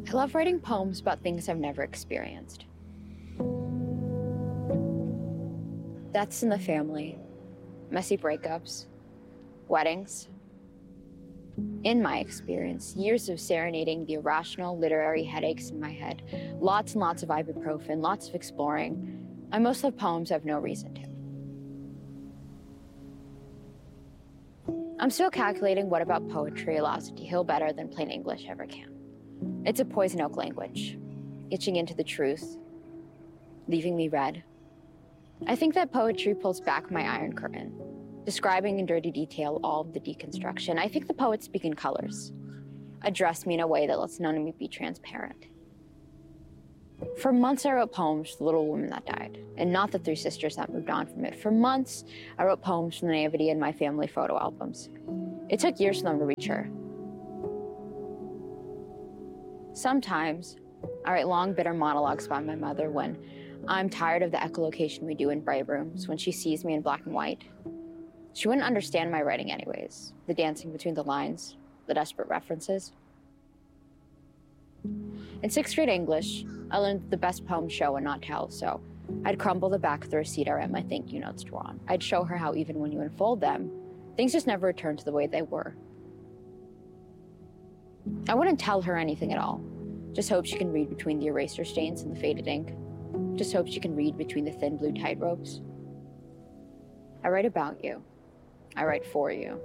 I love writing poems about things I've never experienced. Deaths in the family, messy breakups, weddings. In my experience, years of serenading the irrational literary headaches in my head, lots and lots of ibuprofen, lots of exploring. I most love poems I have no reason to. I'm still calculating what about poetry allows it to heal better than plain English ever can. It's a poison oak language, itching into the truth, leaving me red. I think that poetry pulls back my iron curtain, describing in dirty detail all of the deconstruction. I think the poets speak in colors, address me in a way that lets none of me be transparent. For months, I wrote poems for the little woman that died, and not the three sisters that moved on from it. For months, I wrote poems from the nativity in my family photo albums. It took years for them to reach her. Sometimes, I write long, bitter monologues about my mother when I'm tired of the echolocation we do in bright rooms, when she sees me in black and white. She wouldn't understand my writing anyways, the dancing between the lines, the desperate references. In sixth grade English, I learned that the best poems show and not tell, so I'd crumble the back of the receipt I write my thank you notes drawn. I'd show her how even when you unfold them, things just never return to the way they were. I wouldn't tell her anything at all. Just hope she can read between the eraser stains and the faded ink. Just hope she can read between the thin blue tightropes. I write about you. I write for you.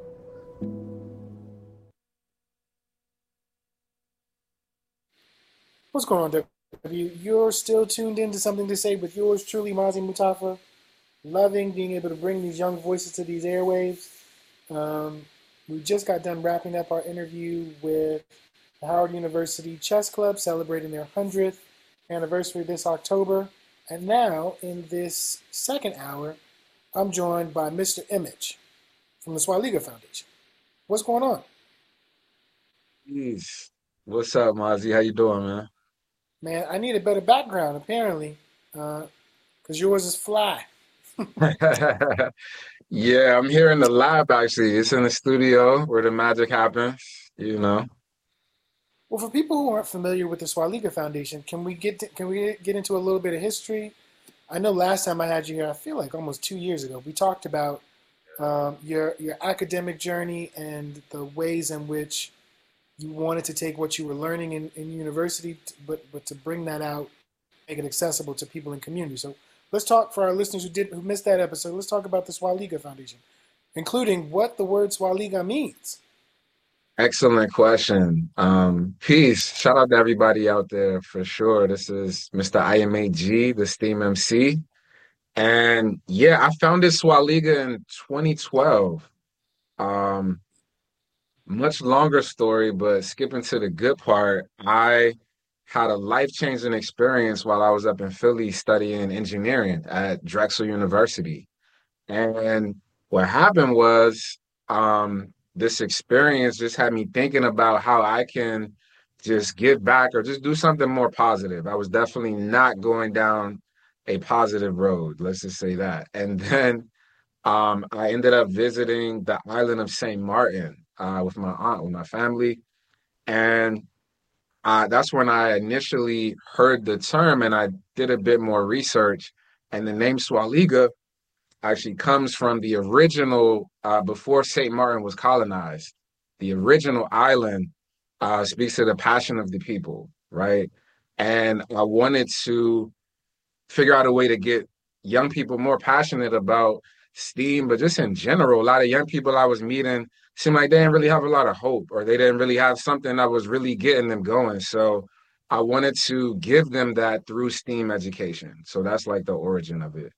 What's going on, W? You're still tuned in to Something to Say with yours truly, Mazi Mutafa. Loving being able to bring these young voices to these airwaves. We just got done wrapping up our interview with the Howard University Chess Club, celebrating their 100th anniversary this October. And now, in this second hour, I'm joined by Mr. Image from the Swaliga Foundation. What's going on? Jeez. What's up, Mozzie? How you doing, man? Man, I need a better background, apparently, because yours is fly. Yeah, I'm here in the lab actually. It's in the studio where the magic happens, you know. Well, for people who aren't familiar with the Swaliga Foundation, can we get into a little bit of history? I know last time I had you here, I feel like almost 2 years ago, we talked about your academic journey and the ways in which you wanted to take what you were learning in university, but to bring that out, make it accessible to people in community. So let's talk for our listeners who missed that episode. Let's talk about the Swaliga Foundation, including what the word Swaliga means. Excellent question. Peace. Shout out to everybody out there for sure. This is Mr. IMAG, the Steam MC. And yeah, I founded Swaliga in 2012. Um, Much longer story, but skipping to the good part, I had a life-changing experience while I was up in Philly studying engineering at Drexel University. And what happened was, this experience just had me thinking about how I can just give back or just do something more positive. I was definitely not going down a positive road, let's just say that. And then I ended up visiting the island of St. Martin with my aunt, with my family. And that's when I initially heard the term and I did a bit more research. And the name Swaliga actually comes from the original, before St. Martin was colonized. The original island speaks to the passion of the people, right? And I wanted to figure out a way to get young people more passionate about STEAM, but just in general, a lot of young people I was meeting seemed like they didn't really have a lot of hope or they didn't really have something that was really getting them going. So I wanted to give them that through STEAM education. So that's like the origin of it.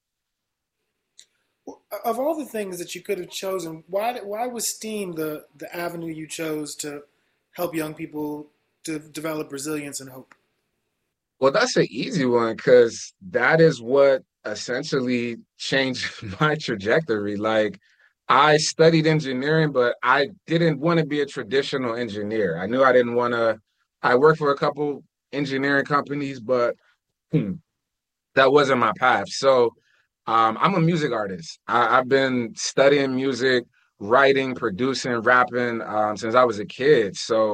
Of all the things that you could have chosen, why was STEAM the avenue you chose to help young people to develop resilience and hope? Well, that's an easy one because that is what essentially changed my trajectory. Like, I studied engineering, but I didn't want to be a traditional engineer. I knew I didn't want to. I worked for a couple engineering companies, but that wasn't my path. So, I'm a music artist. I've been studying music, writing, producing, rapping since I was a kid. So,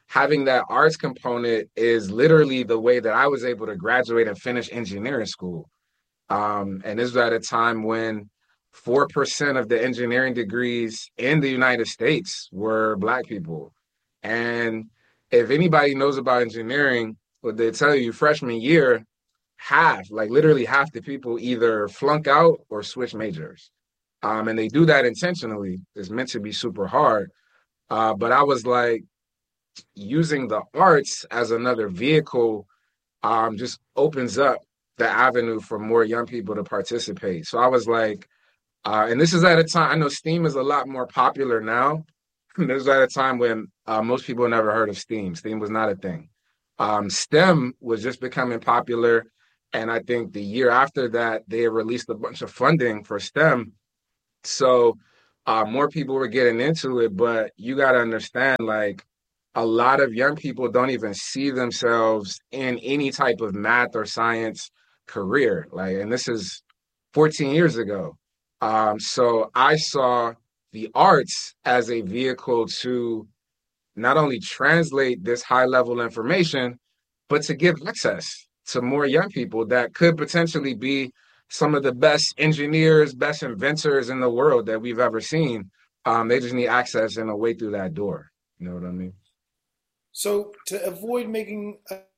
having that arts component is literally the way that I was able to graduate and finish engineering school. And this was at a time when 4% of the engineering degrees in the United States were Black people. And if anybody knows about engineering, what they tell you, freshman year, half, like literally half the people either flunk out or switch majors. And they do that intentionally. It's meant to be super hard. But I was like, using the arts as another vehicle just opens up the avenue for more young people to participate. So I was like, and this is at a time, I know STEAM is a lot more popular now. This is at a time when most people never heard of STEAM. STEAM was not a thing. STEM was just becoming popular. And I think the year after that, they released a bunch of funding for STEM. So more people were getting into it. But you got to understand, like, a lot of young people don't even see themselves in any type of math or science career. Like, and this is 14 years ago. So I saw the arts as a vehicle to not only translate this high level information, but to give access to more young people that could potentially be some of the best engineers, best inventors in the world that we've ever seen. They just need access and a way through that door. You know what I mean? So to avoid making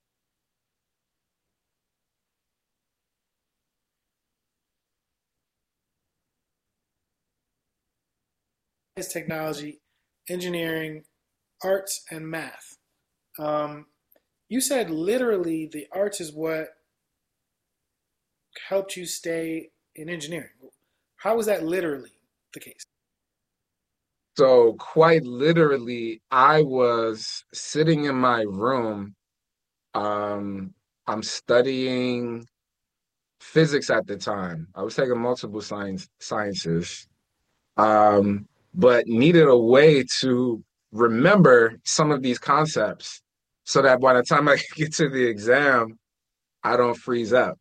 technology, engineering, arts, and math. Um, you said literally the arts is what helped you stay in engineering. How is that literally the case? So quite literally, I was sitting in my room. Um, I'm studying physics at the time. I was taking multiple sciences, but needed a way to remember some of these concepts so that by the time I get to the exam, I don't freeze up,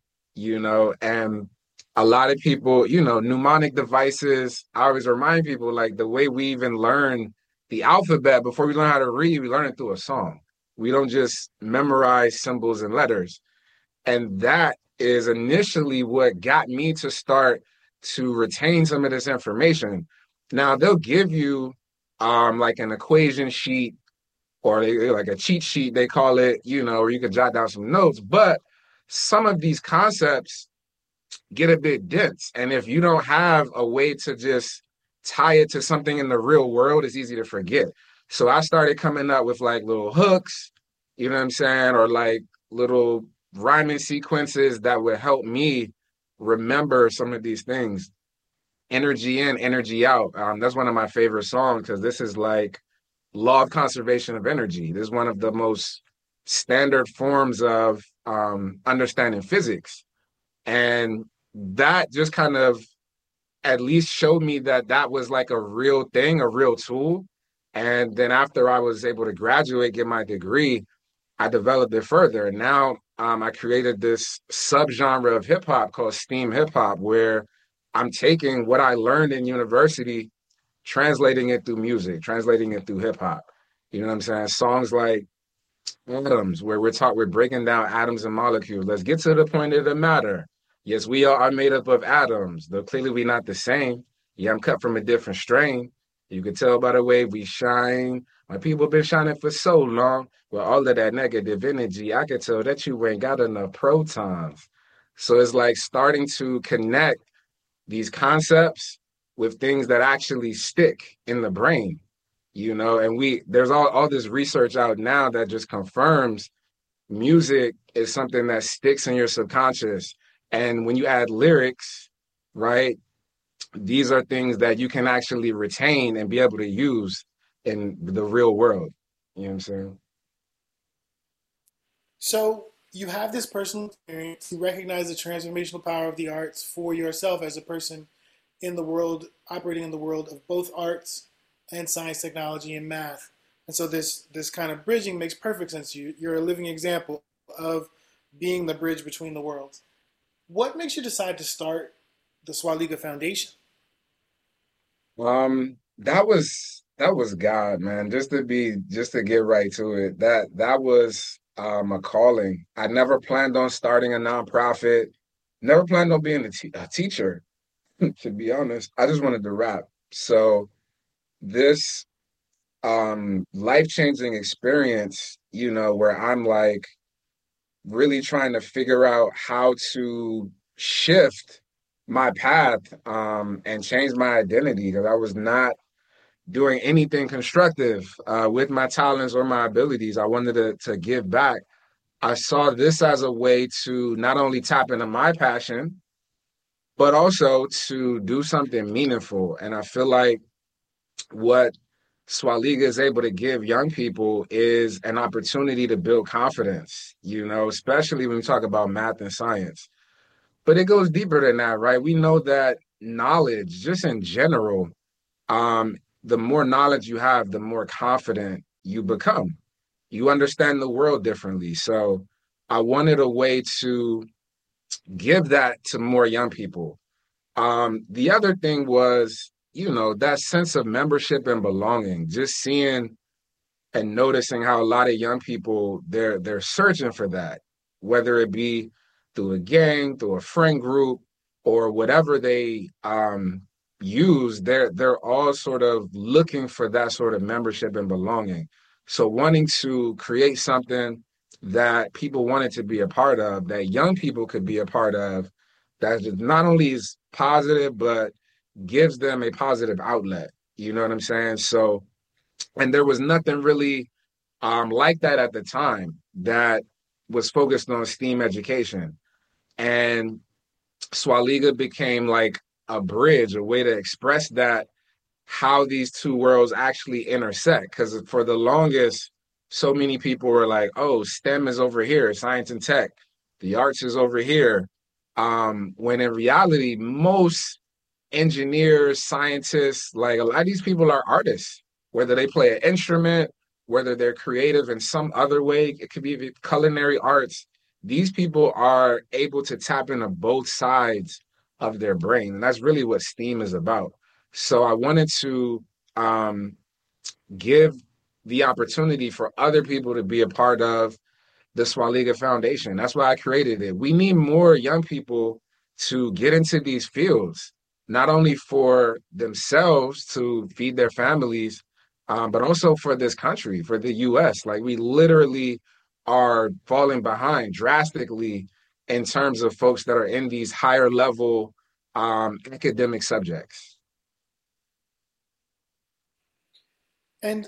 and a lot of people, mnemonic devices. I always remind people like the way we even learn the alphabet before we learn how to read, we learn it through a song. We don't just memorize symbols and letters. And that is initially what got me to start to retain some of this information. Now they'll give you like an equation sheet or like a cheat sheet, they call it, where you can jot down some notes. But some of these concepts get a bit dense. And if you don't have a way to just tie it to something in the real world, it's easy to forget. So I started coming up with like little hooks, you know what I'm saying? Or like little rhyming sequences that would help me remember some of these things. Energy in, energy out. That's one of my favorite songs because this is like law of conservation of energy. This is one of the most standard forms of understanding physics. And that just kind of at least showed me that that was like a real thing, a real tool. And then after I was able to graduate, get my degree, I developed it further. And now I created this subgenre of hip hop called STEAM hip hop, where I'm taking what I learned in university, translating it through music, translating it through hip hop. You know what I'm saying? Songs like atoms, where we're breaking down atoms and molecules. Let's get to the point of the matter. Yes, we are made up of atoms, though clearly we're not the same. Yeah, I'm cut from a different strain. You can tell by the way we shine. My people been shining for so long. With all of that negative energy, I can tell that you ain't got enough protons. So it's like starting to connect these concepts with things that actually stick in the brain, and there's all this research out now that just confirms music is something that sticks in your subconscious. And when you add lyrics, right, these are things that you can actually retain and be able to use in the real world. You know what I'm saying? So you have this personal experience. You recognize the transformational power of the arts for yourself as a person in the world, operating in the world of both arts and science, technology, and math. And so this kind of bridging makes perfect sense. You're a living example of being the bridge between the worlds. What makes you decide to start the Swaliga Foundation? That was That was God, man. Just to get right to it. That was a calling. I never planned on starting a nonprofit. Never planned on being a teacher, to be honest. I just wanted to rap. So this life-changing experience, where I'm like really trying to figure out how to shift my path and change my identity because I was not doing anything constructive with my talents or my abilities. I wanted to give back. I saw this as a way to not only tap into my passion, but also to do something meaningful. And I feel like what Swaliga is able to give young people is an opportunity to build confidence, especially when we talk about math and science. But it goes deeper than that, right? We know that knowledge, just in general, the more knowledge you have, the more confident you become. You understand the world differently. So I wanted a way to give that to more young people. The other thing was, that sense of membership and belonging, just seeing and noticing how a lot of young people they're searching for that, whether it be through a gang, through a friend group, or whatever they use. They're all sort of looking for that sort of membership and belonging. So wanting to create something that people wanted to be a part of, that young people could be a part of, that not only is positive but gives them a positive outlet. You know what I'm saying? So and there was nothing really like that at the time that was focused on STEAM education. And Swaliga became like a bridge, a way to express that, how these two worlds actually intersect. Because for the longest, so many people were like, oh, STEM is over here, science and tech, the arts is over here. When in reality, most engineers, scientists, like a lot of these people are artists, whether they play an instrument, whether they're creative in some other way, it could be culinary arts. These people are able to tap into both sides of their brain. And that's really what STEAM is about. So I wanted to give the opportunity for other people to be a part of the Swaliga Foundation. That's why I created it. We need more young people to get into these fields, not only for themselves to feed their families, but also for this country, for the US. Like we literally are falling behind drastically in terms of folks that are in these higher level academic subjects. And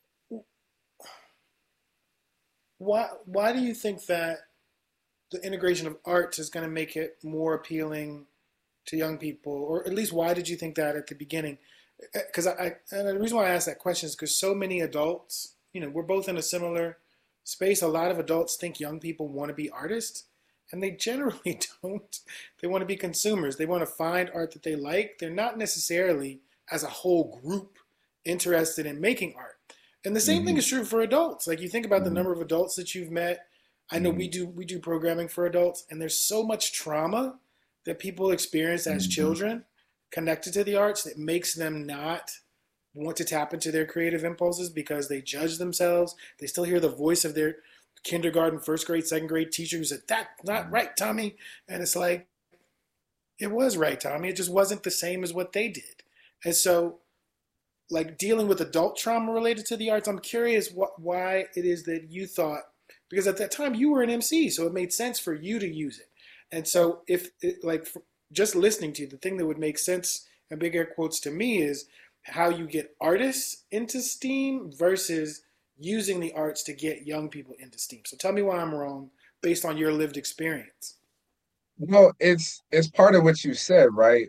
why do you think that the integration of arts is going to make it more appealing to young people, or at least why did you think that at the beginning? Because and the reason why I asked that question is because so many adults, we're both in a similar space. A lot of adults think young people want to be artists, and they generally don't. They want to be consumers. They want to find art that they like. They're not necessarily, as a whole group, interested in making art. And the same thing Mm-hmm. is true for adults. Like you think about the Mm-hmm. number of adults that you've met. I know Mm-hmm. we do programming for adults, and there's so much trauma that people experience as Mm-hmm. children connected to the arts that makes them not want to tap into their creative impulses because they judge themselves. They still hear the voice of their kindergarten, first grade, second grade teacher who said, "That's not right, Tommy." And it's like, it was right, Tommy. It just wasn't the same as what they did. And so, like dealing with adult trauma related to the arts, I'm curious why it is that you thought, because at that time you were an MC, so it made sense for you to use it. And so, if it, like just listening to you, the thing that would make sense and big air quotes to me is how you get artists into STEAM versus using the arts to get young people into STEAM. So tell me why I'm wrong based on your lived experience. Well, it's part of what you said, right?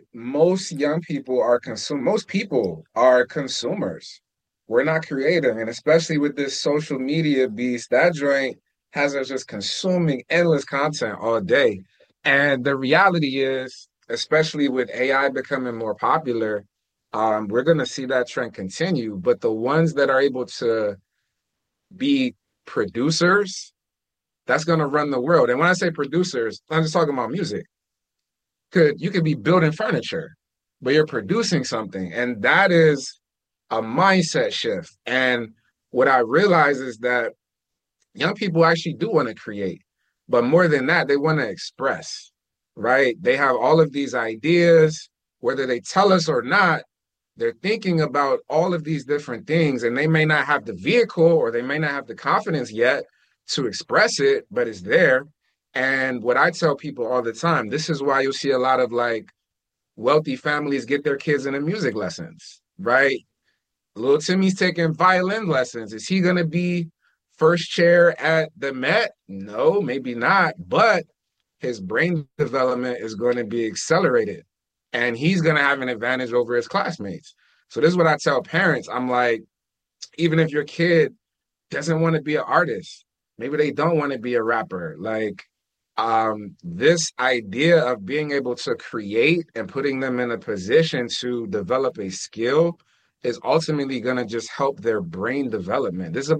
Most people are consumers. We're not creative, and especially with this social media beast, that joint has us just consuming endless content all day. And the reality is, especially with AI becoming more popular, we're going to see that trend continue. But the ones that are able to be producers, that's going to run the world. And when I say producers, I'm just talking about music. You could be building furniture, but you're producing something, and that is a mindset shift. And what I realize is that young people actually do want to create, but more than that, they want to express, right? They have all of these ideas, whether they tell us or not, they're thinking about all of these different things, and they may not have the vehicle or they may not have the confidence yet to express it, but it's there. And what I tell people all the time, this is why you'll see a lot of like wealthy families get their kids into music lessons, right? Little Timmy's taking violin lessons. Is he going to be first chair at the Met? No, maybe not. But his brain development is going to be accelerated and he's going to have an advantage over his classmates. So this is what I tell parents. I'm like, even if your kid doesn't want to be an artist, maybe they don't want to be a rapper, like this idea of being able to create and putting them in a position to develop a skill is ultimately going to just help their brain development. This is